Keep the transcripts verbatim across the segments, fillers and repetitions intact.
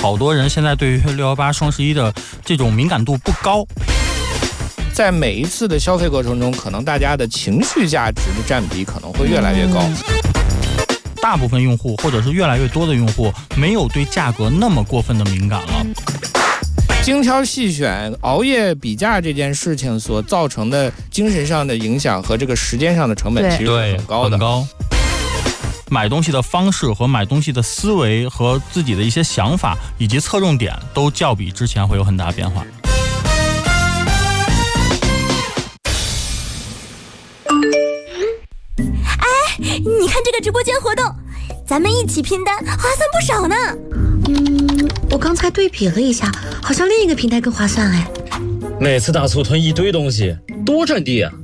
好多人现在对于六一八双十一的这种敏感度不高。 在每一次的消费过程中，可能大家的情绪价值的占比可能会越来越高。嗯， 大部分用户或者是越来越多的用户没有对价格那么过分的敏感了。 精挑细选、熬夜比价这件事情所造成的精神上的影响和这个时间上的成本其实是很高的。 很高。买东西的方式和买东西的思维和自己的一些想法以及侧重点都较比之前会有很大变化。 哎，你看这个直播间活动，咱们一起拼单，划算不少呢。 嗯，我刚才对比了一下，好像另一个平台更划算哎。 每次大促囤一堆东西，多占地啊！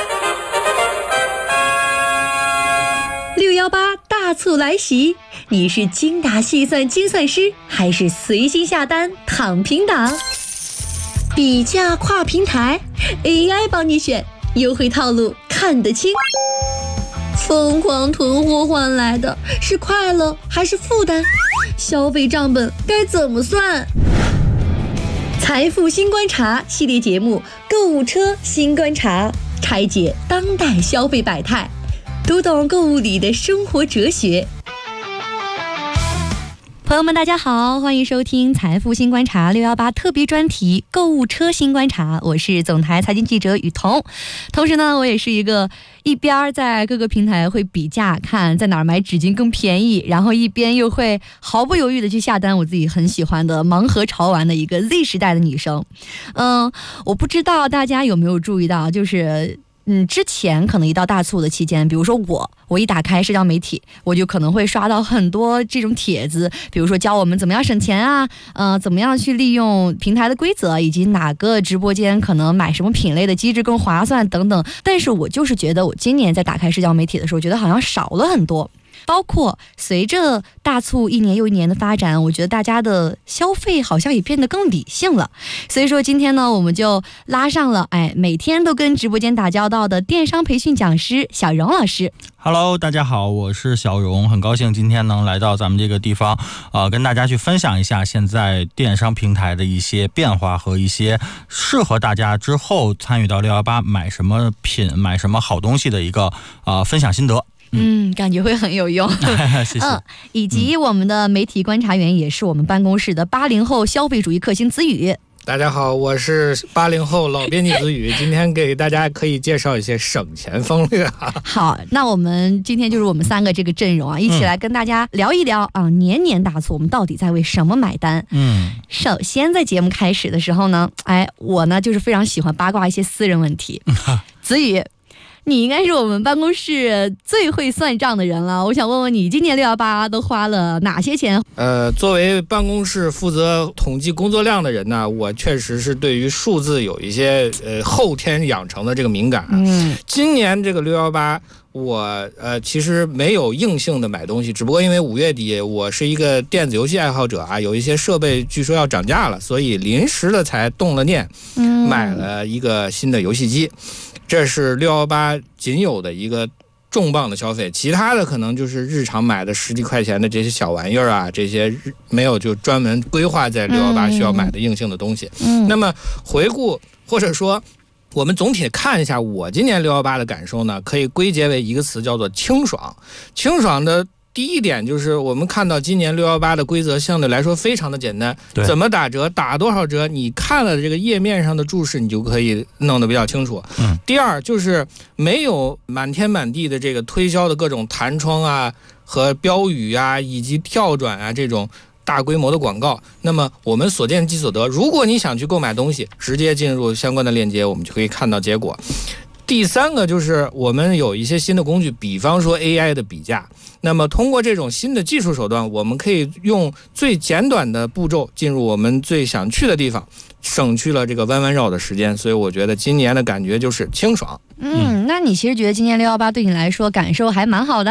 六一八大促来袭，你是精打细算精算师，还是随心下单躺平党？比价跨平台 ，A I 帮你选，优惠套路看得清。疯狂囤货换来的是快乐还是负担？消费账本该怎么算？财富新观察系列节目《购物车新观察》，拆解当代消费百态，读懂购物里的生活哲学。朋友们大家好，欢迎收听财富新观察六一八特别专题购物车新观察，我是总台财经记者雨桐。同时呢，我也是一个一边在各个平台会比价，看在哪儿买纸巾更便宜，然后一边又会毫不犹豫的去下单我自己很喜欢的盲盒潮玩的一个 Z 时代的女生。嗯，我不知道大家有没有注意到，就是嗯，之前可能一到大促的期间，比如说我，我一打开社交媒体，我就可能会刷到很多这种帖子，比如说教我们怎么样省钱啊，呃，怎么样去利用平台的规则，以及哪个直播间可能买什么品类的机制更划算等等。但是我就是觉得，我今年在打开社交媒体的时候，觉得好像少了很多。包括随着大促一年又一年的发展，我觉得大家的消费好像也变得更理性了。所以说今天呢，我们就拉上了哎每天都跟直播间打交道的电商培训讲师小荣老师。 Hello， 大家好，我是小荣，很高兴今天能来到咱们这个地方，呃，跟大家去分享一下现在电商平台的一些变化和一些适合大家之后参与到六一八买什么品、买什么好东西的一个呃分享心得。 嗯，感觉会很有用。 谢谢。 嗯，以及我们的媒体观察员也是我们办公室的八零后消费主义克星子宇。 大家好，我是八零后老编辑子宇，今天给大家可以介绍一些省钱攻略啊。 好，那我们今天就是我们三个这个阵容啊，一起来跟大家聊一聊、嗯、啊，年年大促我们到底在为什么买单？嗯，首先在节目开始的时候呢，哎，我呢就是非常喜欢八卦一些私人问题。子宇，你应该是我们办公室最会算账的人了，我想问问你，今年六一八都花了哪些钱？ 呃，作为办公室负责统计工作量的人呢，我确实是对于数字有一些呃后天养成的这个敏感。嗯，今年这个六一八，我呃其实没有硬性的买东西，只不过因为五月底我是一个电子游戏爱好者啊，有一些设备据说要涨价了，所以临时的才动了念，嗯，买了一个新的游戏机。这是六一八仅有的一个重磅的消费，其他的可能就是日常买的十几块钱的这些小玩意儿啊，这些没有就专门规划在六一八需要买的硬性的东西。嗯，那么回顾或者说我们总体看一下我今年六一八的感受呢，可以归结为一个词，叫做清爽。清爽的第一点就是我们看到今年六一八的规则相对来说非常的简单，怎么打折打多少折，你看了这个页面上的注释你就可以弄得比较清楚。嗯，第二就是没有满天满地的这个推销的各种弹窗啊和标语啊以及跳转啊这种大规模的广告，那么我们所见即所得，如果你想去购买东西，直接进入相关的链接，我们就可以看到结果。第三个就是我们有一些新的工具，比方说 A I 的比价，那么通过这种新的技术手段，我们可以用最简短的步骤进入我们最想去的地方，省去了这个弯弯绕的时间，所以我觉得今年的感觉就是清爽。 嗯，那你其实觉得今年六一八对你来说感受还蛮好的？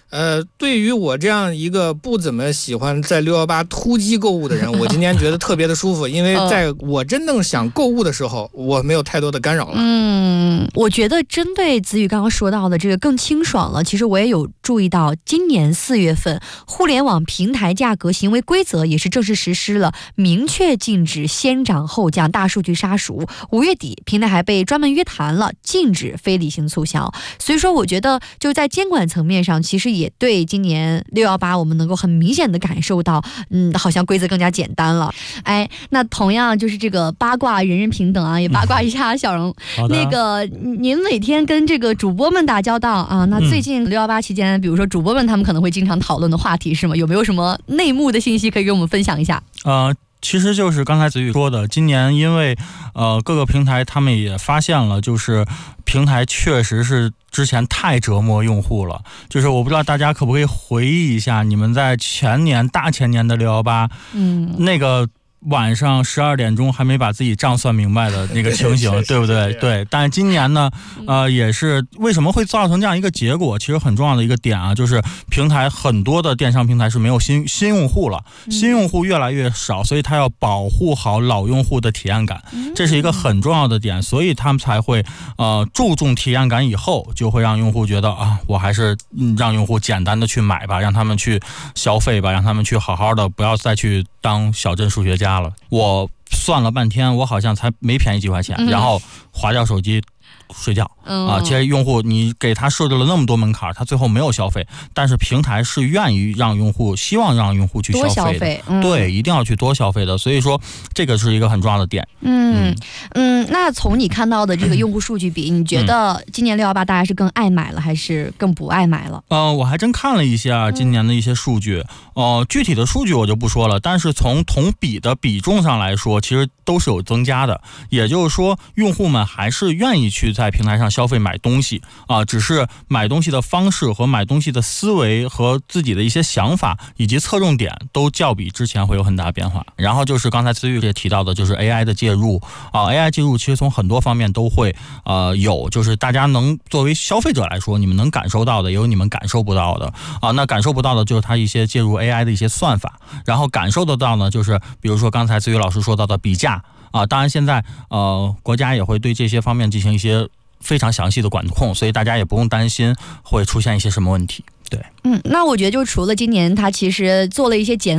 呃，对于我这样一个不怎么喜欢在六一八突击购物的人，我今天觉得特别的舒服，因为在我真正想购物的时候，我没有太多的干扰了。 嗯，我觉得针对子宇刚刚说到的这个更清爽了。其实我也有注意到，今年四月份，互联网平台价格行为规则也是正式实施了，明确禁止先涨后降、大数据杀熟。五月底，平台还被专门约谈了，禁止非理性促销。所以说，我觉得就在监管层面上，其实也对今年六一八我们能够很明显的感受到，嗯，好像规则更加简单了。哎，那同样就是这个八卦人人平等啊，也八卦一下小荣， 嗯、 那个您每天跟这个主播们打交道啊，那最近六一八期间，比如说主播们他们可能会经常讨论的话题是吗？有没有什么内幕的信息可以给我们分享一下？ 呃。其实就是刚才子宇说的，今年因为呃各个平台他们也发现了，就是平台确实是之前太折磨用户了。就是我不知道大家可不可以回忆一下，你们在前年大前年的六一八，嗯，那个晚上十二点钟还没把自己账算明白的那个情形，对不对？对。但是今年呢，呃，也是为什么会造成这样一个结果？其实很重要的一个点啊，就是平台很多的电商平台是没有新新用户了，新用户越来越少，所以他要保护好老用户的体验感，这是一个很重要的点，所以他们才会呃注重体验感，以后就会让用户觉得啊，我还是让用户简单的去买吧，让他们去消费吧，让他们去好好的，不要再去当小镇数学家。我算了半天，我好像才没便宜几块钱，嗯、然后划掉手机睡觉、嗯、啊！其实用户你给他设置了那么多门槛，他最后没有消费，但是平台是愿意让用户，希望让用户去消费的， 多消费、嗯、 对，一定要去多消费的。所以说这个是一个很重要的点。 嗯 嗯, 嗯，那从你看到的这个用户数据比，你觉得今年六一八大家是更爱买了，还是更不爱买了？ 呃，我还真看了一下今年的一些数据，呃，具体的数据我就不说了，但是从同比的比重上来说，其实都是有增加的。也就是说，用户们还是愿意去在平台上消费买东西啊、呃，只是买东西的方式和买东西的思维和自己的一些想法以及侧重点都较比之前会有很大变化。然后就是刚才思玉也提到的，就是 A I 的介入啊、呃、，A I 介入其实从很多方面都会呃有，就是大家能作为消费者来说，你们能感受到的，也有你们感受不到的啊、呃。那感受不到的就是它一些介入 A I 的一些算法，然后感受得到呢，就是比如说刚才思玉老师说到的比价。啊，当然现在呃国家也会对这些方面进行一些非常详细的管控，所以大家也不用担心会出现一些什么问题。对， 嗯，那我觉得就除了今年它其实做了一些减